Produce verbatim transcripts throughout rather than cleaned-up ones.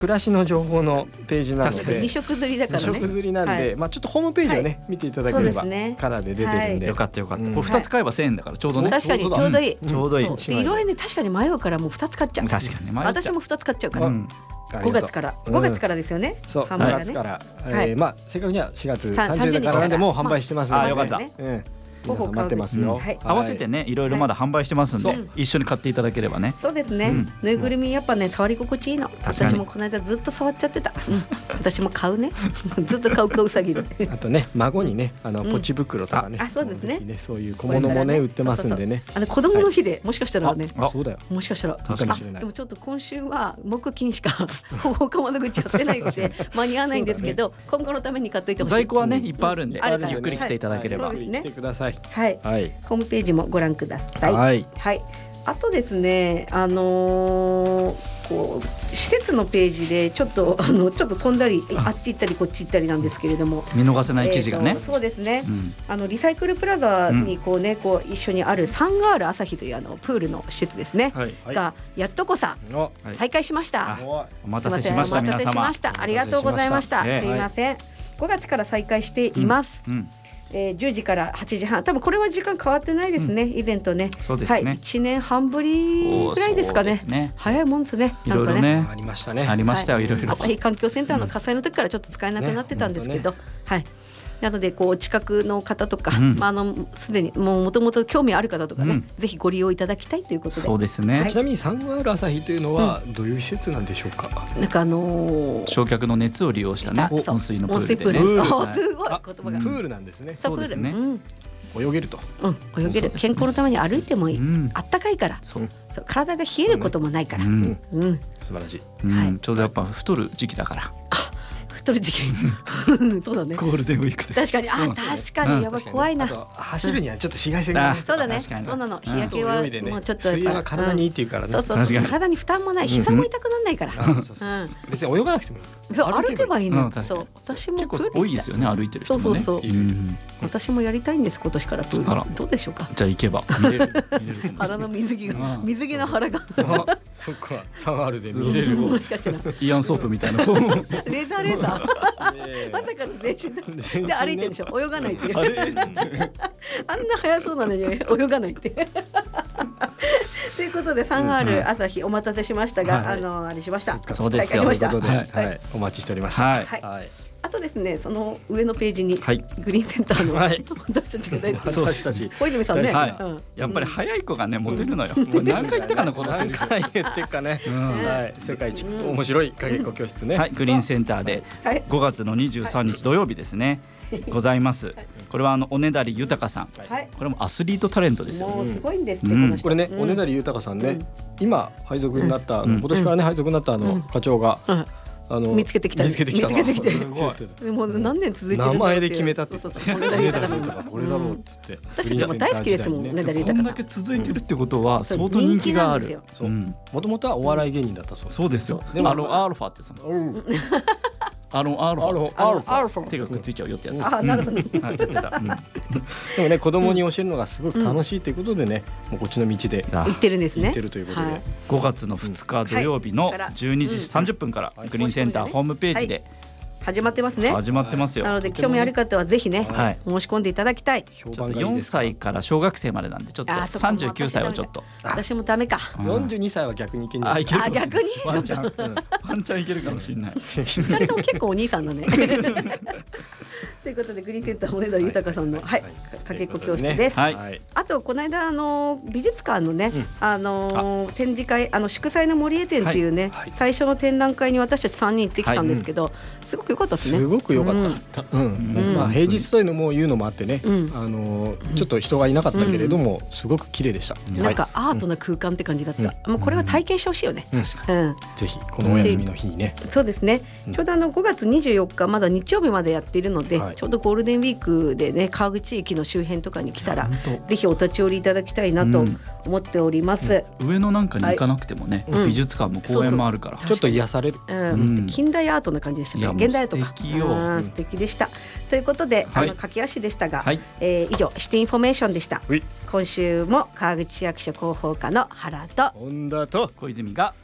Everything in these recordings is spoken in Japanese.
暮らしの情報のページなのでに色刷りだからね。 に色刷りなんで、はい、まあちょっとホームページをね、はい、見ていただければ、ね、カラーで出てるんで、はい、 よかったよかった、うん、これふたつ買えばせんえんだからちょうどね。 確かにちょうどいい、 うん、ちょうどいい。 色合いね確かに迷うからもうふたつ買っちゃう。 確かに迷っちゃう。 私もふたつ買っちゃうから、うん、ごがつから、うん、ごがつからですよね。 そう、ごがつから、はい、えー、まあ正確にはしがつさんじゅうにちからなんでもう販売してますので、 あ、よかった、 うん、皆さん待ってますよ、うん、はい、 合わせてねいろいろまだ販売してますんで、はい、一緒に買っていただければね。 そうですね、うん、ぬいぐるみやっぱね触り心地いいの。私もこの間ずっと触っちゃってた、うん、私も買うねずっと買うかうさぎであとね孫にねあのポチ袋とかね、 うん、あ, あそうですね、 ね、そういう小物もね売ってますんでね。 そうそうそう、あの子供の日で、はい、もしかしたらね、 あそうだよ、 もしかしたら確かに。でもちょっと今週は木金しか他窓口やってないので間に合わないんですけど、ね、今後のために買っといてほしい。 在庫はねいっぱいあるんで、うん、ゆっくり来ていただければ、 はい、 来てください。 はい、はい、ホームページもご覧ください。 はい、 はい、あとですね、あのー、こう施設のページでちょっとあのちょっと飛んだりあっち行ったりこっち行ったりなんですけれども、 見逃せない記事がね、 えー、そうですね、うん、あのリサイクルプラザにこう、ね、こう一緒にあるサンガール朝日というあのプールの施設ですね、はい、がやっとこさ再開しました。 お待たせしました。皆様お待たせしました。ありがとうございました。すいません、ごがつから再開しています、うんうん、えー、じゅうじからはちじはん、多分これは時間変わってないですね、うん、以前とね。 そうですね、 はい、いちねんはんぶりぐらいですか ね, ですね早いもんですね。 いろいろね、 なんかねありましたね。 ありましたよ、はい、いろいろ。 朝日環境センターの火災の時からちょっと使えなくなってたんですけど、ねね、はい、なのでこう近くの方とか、うん、まあ、あのすでにもともと興味ある方とかね、うん、ぜひご利用いただきたいということで。 そうですね、 はい、 ちなみにサンガール朝日というのはどういう施設なんでしょうか。 うん、なんかあのー、 焼却の熱を利用したね温水のプールでね。 すごい言葉がプールなんですね。 そうですね、 うん、 泳げると、 うん、泳げる、ね、健康のために歩いてもいい、うん、あったかいから、そうそう、体が冷えることもないから、 うんうん、素晴らしい、 うん、はい、ちょうどやっぱ太る時期だから。 あ、太る時期そうだね、 ゴールデンウィークで確かに、あ、確かに、やばい、怖いな。あと走るにはちょっと紫外線が、ね、 そうだね、そうなの、日焼けはもうちょっと水泳は体にいいっていうからね、 そうそうそう、体に負担もない、膝も痛くならないから、 別に泳がなくてもいい、 そう、歩けばいいの。そう、私も結構多いですよね、歩いてる人もね。 そうそうそう、私もやりたいんです、今年からプール。どうでしょうか。 じゃあ行けば見れる、 腹の水着が、水着の腹が、 そっか、サンガールで見れる。 もしかしたらイアンソープみたいなレーザーレーザーまさかの全身で歩いてるでしょ、泳がないってあんな速そうなのに泳がないってということで、サンガール朝日お待たせしましたが、あのあれしました。 そうですよ、 ということで、はい、お待ちしておりました。はい。 あとですね、その上のページにグリーンセンターの私たちが大好き、 私たち小泉さんね、 やっぱり早い子がねモテるのよ。何回言ったかな、このセリフ。 何回言ってかね。はい、世界一面白い影っ子教室ね。 はい、グリーンセンターでごがつのにじゅうさんにち土曜日ですね。ございます。これはあのおねだり豊さん、これもアスリートタレントですよ。 もうすごいんですね、この人。 これね、おねだり豊さんね、今配属になった今年からね配属になったあの課長があの見つけてきた、 見つけてきた、 見つけてきて、もう何年続いてるんだって、 名前で決めたって、 そうそうそう、俺だろう豊さん、 俺だろうっつって、 私たちも大好きですもんね、だり豊さん。 こんだけ続いてるってことは相当人気がある。 もともとはお笑い芸人だったそう。 そうですよ。アロアルファってさ、アロンアルファ、アルファ手がくっついちゃうよってやつ。 あ、なるほど。 でもね、子供に教えるのがすごく楽しいということでね、もうこっちの道で行ってるんですね。 行ってるということで、 ごがつのふつか土曜日のじゅうにじさんじゅっぷんからグリーンセンターホームページで始まってますね。 始まってますよ。 なので興味ある方はぜひね、はい、申し込んでいただきたい。 ちょっとよんさいから小学生までなんで、ちょっとさんじゅうきゅうさいはちょっと。 私もダメか。 よんじゅうにさいは逆にいけんじゃない。 あ、逆に。 ワンちゃん、ワンちゃんいけるかもしれない。 ふたりとも結構お兄さんだね。ということで、グリーンセンターおねだり豊さんのはいかけっこ教室です。あとこの間あの美術館のね、あの展示会、あの祝祭の森江展っていうね、最初の展覧会に私たちさんにん行ってきたんですけど、すごく良かったですね。 すごく良かった。まあ平日というのも言うのもあってね、あのちょっと人がいなかったけれどもすごく綺麗でした。 なんかアートな空間って感じだった。もうこれは体験してほしいよね。 ぜひこのお休みの日にね。 そうですね。ちょうどあのごがつにじゅうよっかまだ日曜日までやっているので、ちょうどゴールデンウィークでね、川口駅の周辺とかに来たらぜひお立ち寄りいただきたいなと思っております。 上野なんかに行かなくてもね、美術館も公園もあるからちょっと癒される。 近代アートな感じでしたね。現代アートが素敵でした。ということで、あの駆け足でしたが、以上シティインフォメーションでした。今週も川口市役所広報課の原と本田と小泉が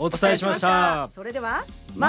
お伝えしました。 それでは。